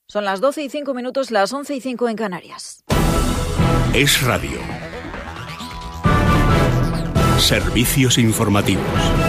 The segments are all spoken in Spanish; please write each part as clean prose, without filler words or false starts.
Son las 12:05, las 11:05 en Canarias. Es Radio. Servicios informativos.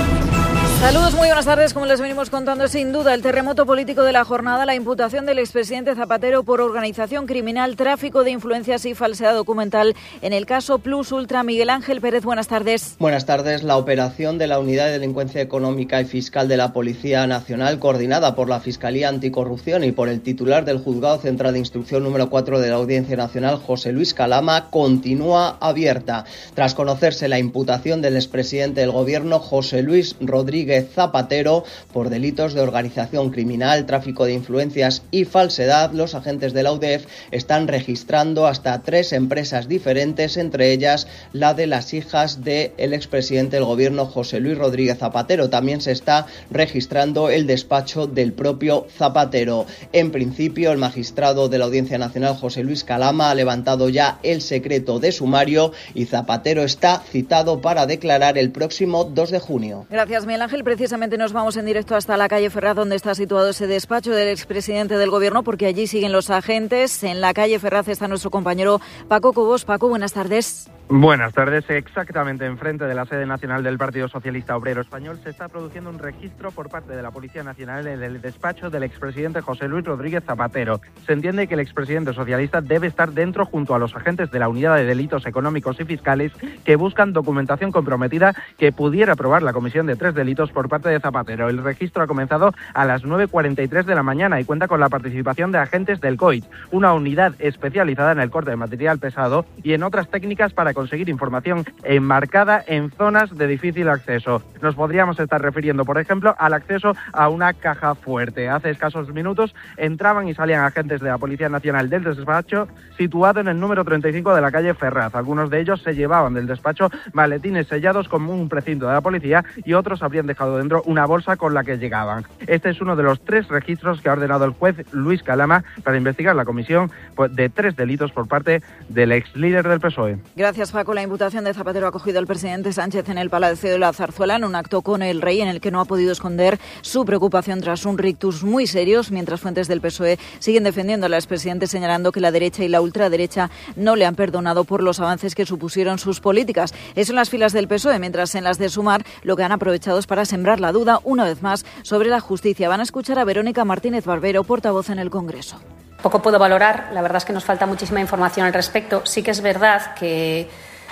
Saludos, muy buenas tardes. Como les venimos contando, sin duda el terremoto político de la jornada, la imputación del expresidente Zapatero por organización criminal, tráfico de influencias y falsedad documental en el caso Plus Ultra. Miguel Ángel Pérez, buenas tardes. Buenas tardes. La operación de la Unidad de Delincuencia Económica y Fiscal de la Policía Nacional, coordinada por la Fiscalía Anticorrupción y por el titular del Juzgado Central de Instrucción número 4 de la Audiencia Nacional, José Luis Calama, continúa abierta. Tras conocerse la imputación del expresidente del Gobierno, José Luis Rodríguez Zapatero, por delitos de organización criminal, tráfico de influencias y falsedad, los agentes de la UDEF están registrando hasta 3 empresas diferentes, entre ellas la de las hijas del expresidente del Gobierno, José Luis Rodríguez Zapatero. También se está registrando el despacho del propio Zapatero. En principio, el magistrado de la Audiencia Nacional, José Luis Calama, ha levantado ya el secreto de sumario y Zapatero está citado para declarar el próximo 2 de junio. Gracias, Miguel Ángel. Precisamente nos vamos en directo hasta la calle Ferraz, donde está situado ese despacho del expresidente del Gobierno, porque allí siguen los agentes. En la calle Ferraz está nuestro compañero Paco Cobos. Paco, buenas tardes. Buenas tardes. Exactamente enfrente de la sede nacional del Partido Socialista Obrero Español se está produciendo un registro por parte de la Policía Nacional en el despacho del expresidente José Luis Rodríguez Zapatero. Se entiende que el expresidente socialista debe estar dentro junto a los agentes de la Unidad de Delitos Económicos y Fiscales que buscan documentación comprometida que pudiera probar la comisión de 3 delitos por parte de Zapatero. El registro ha comenzado a las 9:43 de la mañana y cuenta con la participación de agentes del COIT, una unidad especializada en el corte de material pesado y en otras técnicas para conseguir información enmarcada en zonas de difícil acceso. Nos podríamos estar refiriendo, por ejemplo, al acceso a una caja fuerte. Hace escasos minutos entraban y salían agentes de la Policía Nacional del despacho situado en el número 35 de la calle Ferraz. Algunos de ellos se llevaban del despacho maletines sellados como un precinto de la policía y otros habrían dejado dentro una bolsa con la que llegaban. Este es uno de los 3 registros que ha ordenado el juez Luis Calama para investigar la comisión de 3 delitos por parte del ex líder del PSOE. Gracias, Paco. La imputación de Zapatero ha acogido al presidente Sánchez en el Palacio de la Zarzuela en un acto con el rey en el que no ha podido esconder su preocupación tras un rictus muy serios, mientras fuentes del PSOE siguen defendiendo al expresidente, señalando que la derecha y la ultraderecha no le han perdonado por los avances que supusieron sus políticas. Eso en las filas del PSOE, mientras en las de Sumar lo que han aprovechado es para sembrar la duda una vez más sobre la justicia. Van a escuchar a Verónica Martínez Barbero, portavoz en el Congreso. Poco puedo valorar, la verdad es que nos falta muchísima información al respecto. Sí que es verdad que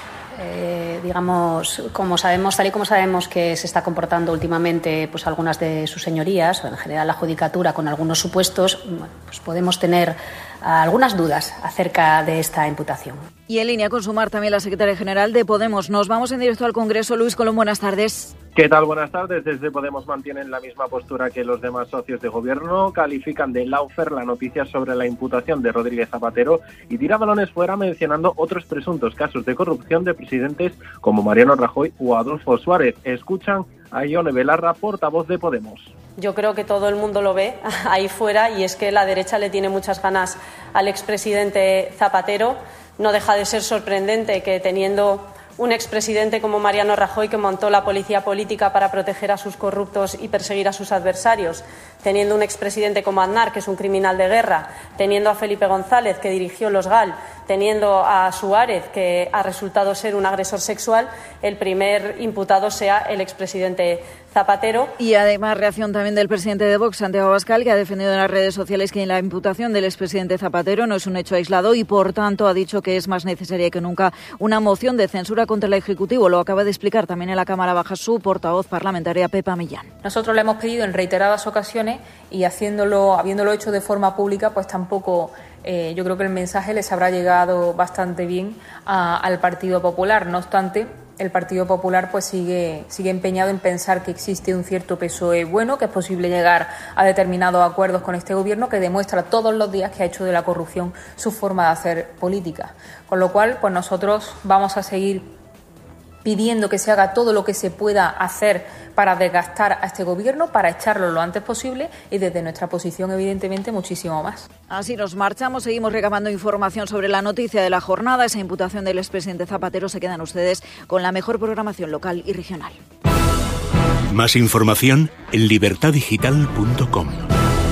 digamos, tal y como sabemos que se está comportando últimamente pues algunas de sus señorías, o en general la judicatura, con algunos supuestos, pues podemos tener algunas dudas acerca de esta imputación. Y en línea con Sumar también la secretaria general de Podemos. Nos vamos en directo al Congreso. Luis Colón, buenas tardes. ¿Qué tal? Buenas tardes. Desde Podemos mantienen la misma postura que los demás socios de gobierno. Califican de lawfare la noticia sobre la imputación de Rodríguez Zapatero y tira balones fuera mencionando otros presuntos casos de corrupción de presidentes como Mariano Rajoy o Adolfo Suárez. Escuchan a Ione Belarra, portavoz de Podemos. Yo creo que todo el mundo lo ve ahí fuera y es que la derecha le tiene muchas ganas al expresidente Zapatero. No deja de ser sorprendente que teniendo un expresidente como Mariano Rajoy, que montó la policía política para proteger a sus corruptos y perseguir a sus adversarios, teniendo un expresidente como Aznar, que es un criminal de guerra, teniendo a Felipe González, que dirigió los GAL, teniendo a Suárez, que ha resultado ser un agresor sexual, el primer imputado sea el expresidente Zapatero. Y además reacción también del presidente de Vox, Santiago Abascal, que ha defendido en las redes sociales que la imputación del expresidente Zapatero no es un hecho aislado y, por tanto, ha dicho que es más necesaria que nunca una moción de censura contra el Ejecutivo. Lo acaba de explicar también en la Cámara Baja su portavoz parlamentaria, Pepa Millán. Nosotros le hemos pedido en reiteradas ocasiones y habiéndolo hecho de forma pública, pues tampoco yo creo que el mensaje les habrá llegado bastante bien al Partido Popular. No obstante, el Partido Popular pues sigue empeñado en pensar que existe un cierto PSOE bueno, que es posible llegar a determinados acuerdos con este gobierno, que demuestra todos los días que ha hecho de la corrupción su forma de hacer política. Con lo cual, pues nosotros vamos a seguir pidiendo que se haga todo lo que se pueda hacer para desgastar a este gobierno, para echarlo lo antes posible y desde nuestra posición, evidentemente, muchísimo más. Así nos marchamos, seguimos recabando información sobre la noticia de la jornada, esa imputación del expresidente Zapatero. Se quedan ustedes con la mejor programación local y regional. Más información en libertadigital.com.